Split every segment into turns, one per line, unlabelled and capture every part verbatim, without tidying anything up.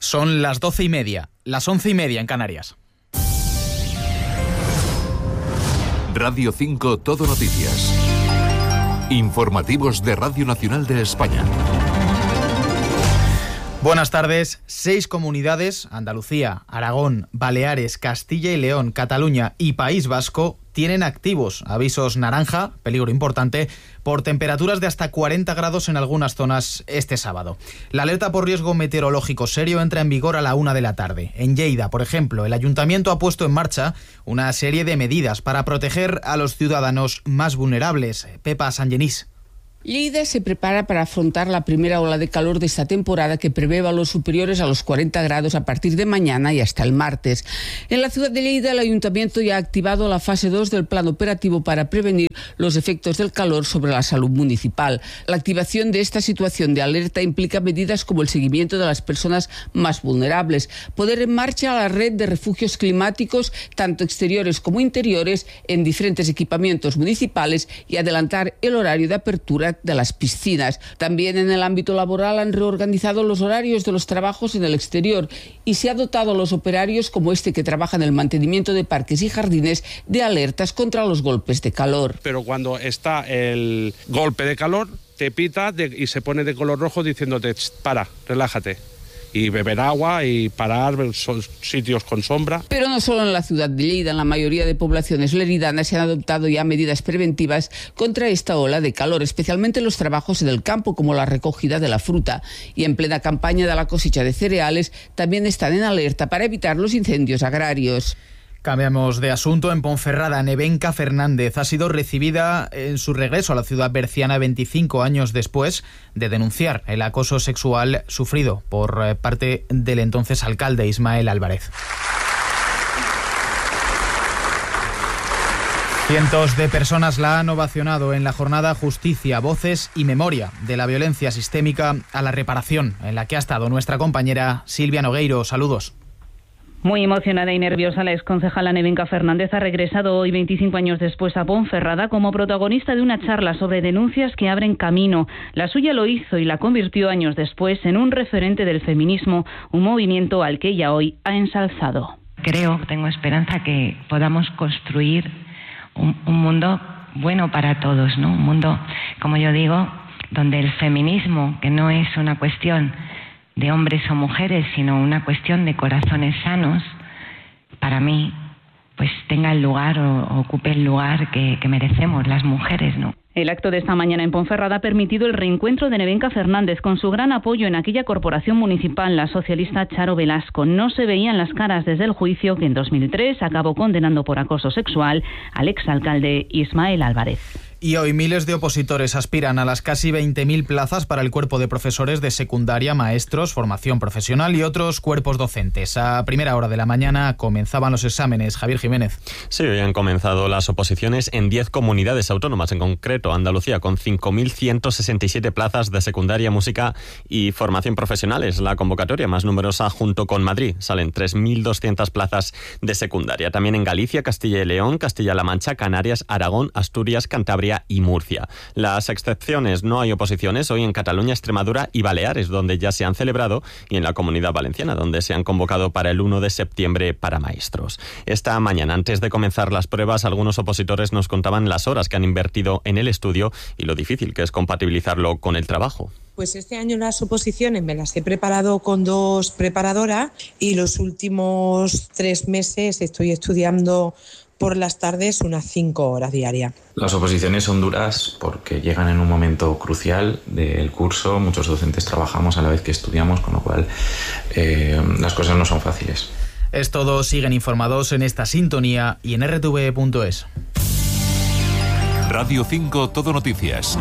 Son las doce y media, las once y media en Canarias.
Radio cinco Todo Noticias. Informativos de Radio Nacional de España.
Buenas tardes. Seis comunidades, Andalucía, Aragón, Baleares, Castilla y León, Cataluña y País Vasco, tienen activos avisos naranja, peligro importante, por temperaturas de hasta cuarenta grados en algunas zonas este sábado. La alerta por riesgo meteorológico serio entra en vigor a la una de la tarde. En Lleida, por ejemplo, el Ayuntamiento ha puesto en marcha una serie de medidas para proteger a los ciudadanos más vulnerables. Pepa Sangenís.
Lleida se prepara para afrontar la primera ola de calor de esta temporada, que prevé valores superiores a los cuarenta grados a partir de mañana y hasta el martes. En la ciudad de Lleida, el Ayuntamiento ya ha activado la fase dos del plan operativo para prevenir los efectos del calor sobre la salud municipal. La activación de esta situación de alerta implica medidas como el seguimiento de las personas más vulnerables, poner en marcha la red de refugios climáticos, tanto exteriores como interiores, en diferentes equipamientos municipales y adelantar el horario de apertura de las piscinas. También en el ámbito laboral han reorganizado los horarios de los trabajos en el exterior y se ha dotado a los operarios, como este que trabaja en el mantenimiento de parques y jardines, de alertas contra los golpes de calor.
Pero cuando está el golpe de calor, te pita de, y se pone de color rojo diciéndote para, relájate. Y beber agua y parar en sitios con sombra.
Pero no solo en la ciudad de Lleida, en la mayoría de poblaciones leridanas se han adoptado ya medidas preventivas contra esta ola de calor, especialmente en los trabajos en el campo, como la recogida de la fruta. Y en plena campaña de la cosecha de cereales, también están en alerta para evitar los incendios agrarios.
Cambiamos de asunto. En Ponferrada, Nevenka Fernández ha sido recibida en su regreso a la ciudad berciana veinticinco años después de denunciar el acoso sexual sufrido por parte del entonces alcalde Ismael Álvarez. Cientos de personas la han ovacionado en la jornada Justicia, Voces y Memoria de la violencia sistémica a la reparación, en la que ha estado nuestra compañera Silvia Nogueiro. Saludos.
Muy emocionada y nerviosa, la exconcejala Nevenka Fernández ha regresado hoy, veinticinco años después, a Ponferrada como protagonista de una charla sobre denuncias que abren camino. La suya lo hizo y la convirtió años después en un referente del feminismo, un movimiento al que ella hoy ha ensalzado.
Creo, tengo esperanza que podamos construir un, un mundo bueno para todos, ¿no? Un mundo, como yo digo, donde el feminismo, que no es una cuestión de hombres o mujeres, sino una cuestión de corazones sanos, para mí, pues tenga el lugar o, o ocupe el lugar que, que merecemos las mujeres, ¿no?
El acto de esta mañana en Ponferrada ha permitido el reencuentro de Nevenka Fernández con su gran apoyo en aquella corporación municipal, la socialista Charo Velasco. No se veían las caras desde el juicio que en dos mil tres acabó condenando por acoso sexual al exalcalde Ismael Álvarez.
Y hoy miles de opositores aspiran a las casi veinte mil plazas para el cuerpo de profesores de secundaria, maestros, formación profesional y otros cuerpos docentes. A primera hora de la mañana comenzaban los exámenes. Javier Jiménez.
Sí, hoy han comenzado las oposiciones en diez comunidades autónomas, en concreto Andalucía, con cinco mil ciento sesenta y siete plazas de secundaria, música y formación profesional. Es la convocatoria más numerosa junto con Madrid. Salen tres mil doscientas plazas de secundaria. También en Galicia, Castilla y León, Castilla-La Mancha, Canarias, Aragón, Asturias, Cantabria y Murcia. Las excepciones: no hay oposiciones hoy en Cataluña, Extremadura y Baleares, donde ya se han celebrado, y en la Comunidad Valenciana, donde se han convocado para el uno de septiembre para maestros. Esta mañana, antes de comenzar las pruebas, algunos opositores nos contaban las horas que han invertido en el estudio y lo difícil que es compatibilizarlo con el trabajo.
Pues este año las oposiciones me las he preparado con dos preparadoras y los últimos tres meses estoy estudiando por las tardes unas cinco horas diarias.
Las oposiciones son duras porque llegan en un momento crucial del curso. Muchos docentes trabajamos a la vez que estudiamos, con lo cual eh, las cosas no son fáciles.
Es todo. Siguen informados en esta sintonía y en r t v punto es.
Radio cinco Todo Noticias.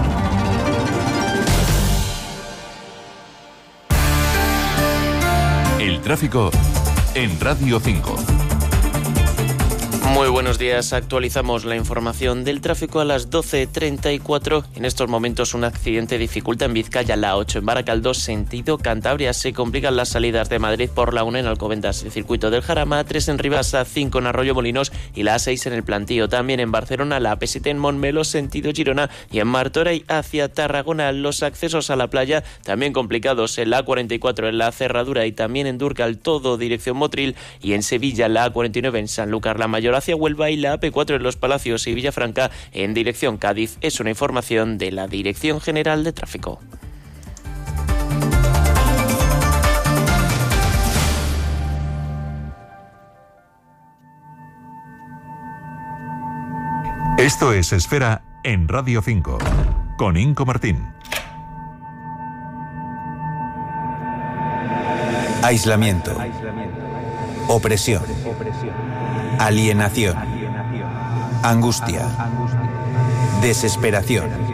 El tráfico en Radio cinco.
Muy buenos días, actualizamos la información del tráfico a las doce treinta y cuatro. En estos momentos un accidente dificulta en Vizcaya la ocho, en Baracaldo sentido Cantabria. Se complican las salidas de Madrid por la uno en Alcobendas, el circuito del Jarama, tres en Ribasa, cinco en Arroyo Molinos y la A seis en el Plantío. También en Barcelona la A P siete en Montmeló sentido Girona y en Martorell hacia Tarragona. Los accesos a la playa también complicados en la A cuarenta y cuatro en la Cerradura y también en Durcal todo dirección Motril, y en Sevilla la A cuarenta y nueve en Sanlúcar la Mayor hacia Huelva y la A P cuatro en Los Palacios y Villafranca en dirección Cádiz. Es una información de la Dirección General de Tráfico.
Esto es Esfera en Radio cinco, con Inco Martín.
Aislamiento. Opresión. Alienación. Angustia. Desesperación.